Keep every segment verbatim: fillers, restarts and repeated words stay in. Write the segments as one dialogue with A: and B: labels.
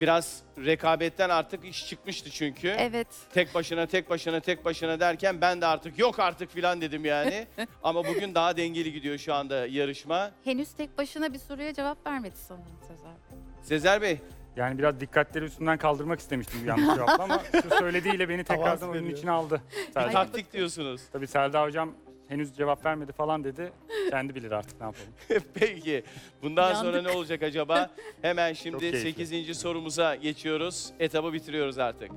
A: Biraz rekabetten artık iş çıkmıştı çünkü.
B: Evet.
A: Tek başına, tek başına, tek başına derken ben de artık yok artık filan dedim yani. Ama bugün daha dengeli gidiyor şu anda yarışma.
B: Henüz tek başına bir soruya cevap vermedi sanırım Sezer Bey.
A: Sezer Bey,
C: Yani biraz dikkatleri üstünden kaldırmak istemiştim bu yanlış cevapla ama şu söylediğiyle beni tekrardan oyunun içine aldı. Selda.
A: taktik diyorsunuz.
C: Tabii Selda hocam henüz cevap vermedi falan dedi. Kendi bilir artık ne yapalım.
A: Peki, bundan
B: Yandık.
A: sonra ne olacak acaba? Hemen
C: Çok
A: şimdi
C: keyifli.
A: sekizinci sorumuza geçiyoruz. Etabı bitiriyoruz artık.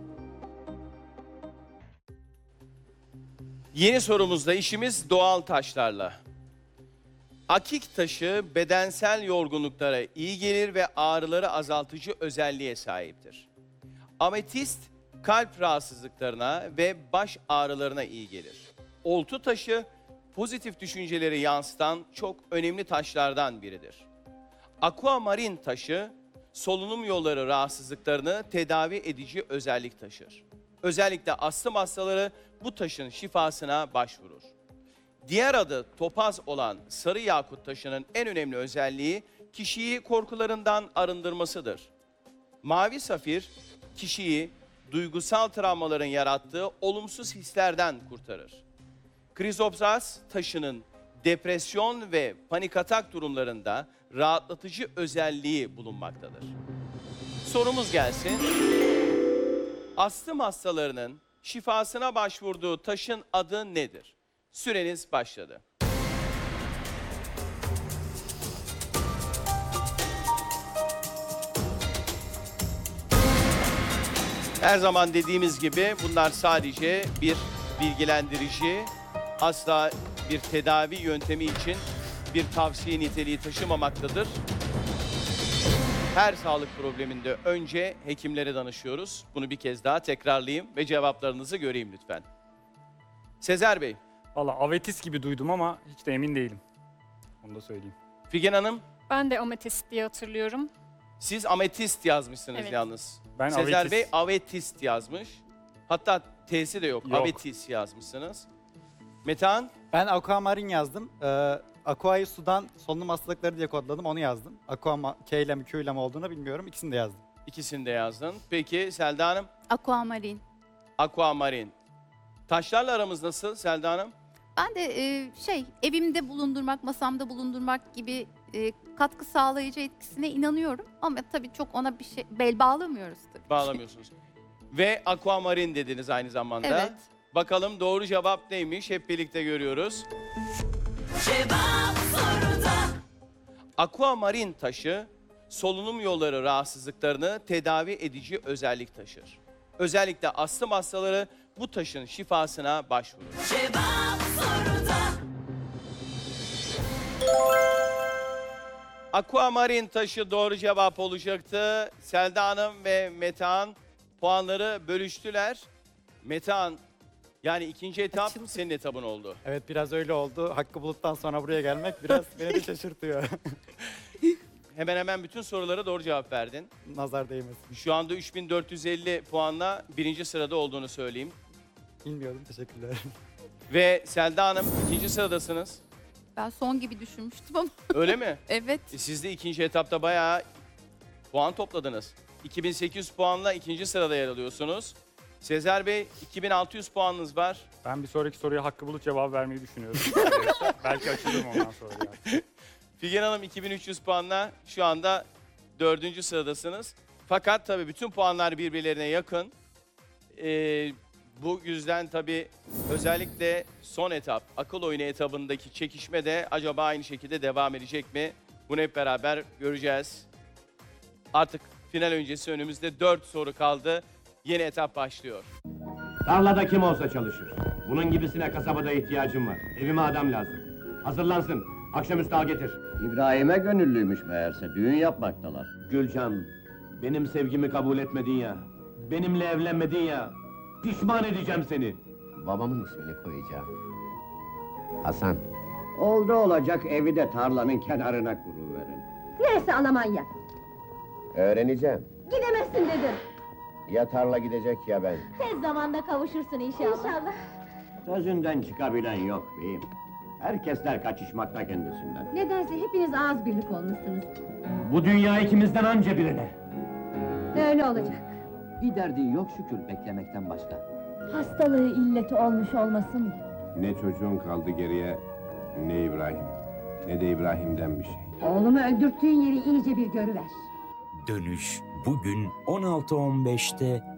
A: Yeni sorumuzda işimiz doğal taşlarla. Akik taşı bedensel yorgunluklara iyi gelir ve ağrıları azaltıcı özelliğe sahiptir. Ametist kalp rahatsızlıklarına ve baş ağrılarına iyi gelir. Oltu taşı pozitif düşünceleri yansıtan çok önemli taşlardan biridir. Aquamarin taşı solunum yolları rahatsızlıklarını tedavi edici özellik taşır. Özellikle astım hastaları bu taşın şifasına başvurur. Diğer adı topaz olan sarı yakut taşının en önemli özelliği kişiyi korkularından arındırmasıdır. Mavi safir kişiyi duygusal travmaların yarattığı olumsuz hislerden kurtarır. Krizopsas taşının depresyon ve panik atak durumlarında rahatlatıcı özelliği bulunmaktadır. Sorumuz gelsin. Astım hastalarının şifasına başvurduğu taşın adı nedir? Süreniz başladı. Her zaman dediğimiz gibi bunlar sadece bir bilgilendirici, asla bir tedavi yöntemi için bir tavsiye niteliği taşımamaktadır. Her sağlık probleminde önce hekimlere danışıyoruz. Bunu bir kez daha tekrarlayayım ve cevaplarınızı göreyim lütfen. Sezer Bey,
C: Valla avetis gibi duydum ama hiç de emin değilim. Onu da söyleyeyim.
A: Figen Hanım,
D: Ben de ametist diye hatırlıyorum.
A: siz ametist yazmışsınız
D: Evet.
A: yalnız.
C: Ben
A: Sezer
C: avetis.
A: Bey avetist yazmış. Hatta T'si de yok.
C: Yok.
A: Avetis yazmışsınız. Metehan,
E: Ben aquamarin yazdım. Ee, aqua'yı sudan solunum hastalıkları diye kodladım, onu yazdım. Aqua K ile mi Q ile mi olduğunu bilmiyorum. İkisini de yazdım.
A: ikisini de yazdın. Peki Selda Hanım,
B: Aquamarin.
A: aquamarin. Taşlarla aramız nasıl Selda Hanım?
B: Ben de e, şey evimde bulundurmak, masamda bulundurmak gibi e, katkı sağlayıcı etkisine inanıyorum. Ama tabii çok ona bir şey bel bağlamıyoruz tabii.
A: Bağlamıyorsunuz. Ve aquamarin dediniz aynı zamanda.
B: Evet.
A: Bakalım doğru cevap neymiş? Hep birlikte görüyoruz.
F: Cevap soruda.
A: Aquamarin taşı solunum yolları rahatsızlıklarını tedavi edici özellik taşır. Özellikle astım hastaları bu taşın şifasına başvurur.
F: Cevap soruda.
A: Aquamarin taşı doğru cevap olacaktı. Selda Hanım ve Metehan puanları bölüştüler. Metehan, yani ikinci etap
B: Açıldı.
A: senin etabın oldu.
E: Evet, biraz öyle oldu. Hakkı Bulut'tan sonra buraya gelmek biraz beni de şaşırtıyor.
A: Hemen hemen bütün sorulara doğru cevap verdin.
E: Nazar değmesin.
A: Şu anda üç bin dört yüz elli puanla birinci sırada olduğunu söyleyeyim.
E: Bilmiyorum, teşekkürler.
A: Ve Selda Hanım ikinci sıradasınız.
B: Ben son gibi düşünmüştüm ama
A: Öyle mi?
B: evet.
A: E, Siz de ikinci etapta bayağı puan topladınız. iki bin sekiz yüz puanla ikinci sırada yer alıyorsunuz. Sezer Bey, iki bin altı yüz puanınız var.
C: Ben bir sonraki soruya Hakkı Bulut cevabı vermeyi düşünüyorum. Belki açılırım ondan sonra yani.
A: Figen Hanım iki bin üç yüz puanla şu anda dördüncü sıradasınız. Fakat tabii bütün puanlar birbirlerine yakın. Ee, bu yüzden tabii özellikle son etap, akıl oyunu etabındaki çekişme de acaba aynı şekilde devam edecek mi? Bunu hep beraber göreceğiz. Artık final öncesi önümüzde dört soru kaldı. Yeni etap başlıyor.
G: Tarlada kim olsa çalışır. Bunun gibisine kasabada ihtiyacım var. Evime adam lazım. Hazırlansın. Akşamüstü al getir.
H: İbrahim'e gönüllüymüş meğerse, düğün yapmaktalar.
G: Gülcan, benim sevgimi kabul etmedin ya. Benimle evlenmedin ya. Pişman edeceğim seni.
H: Babamın ismini koyacağım. Hasan. Oldu olacak evi de tarlanın kenarına kuruverin.
I: Neresi Almanya?
H: Öğreneceğim.
I: Gidemezsin dedim.
H: Ya tarla gidecek ya ben.
I: Tez zamanda kavuşursun inşallah. İnşallah.
G: Sözünden çıkabilen yok beyim. Herkesler kaçışmakta kendisinden.
I: Nedense hepiniz ağız birlik olmuşsunuz.
G: Bu dünya ikimizden anca birine.
I: Öyle olacak.
J: Bir derdin yok şükür beklemekten başka.
I: Hastalığı illeti olmuş olmasın da.
G: Ne çocuğun kaldı geriye, ne İbrahim, ne de İbrahim'den bir şey.
I: Oğlumu öldürttüğün yeri iyice bir görüver.
K: Dönüş bugün on altı on beşte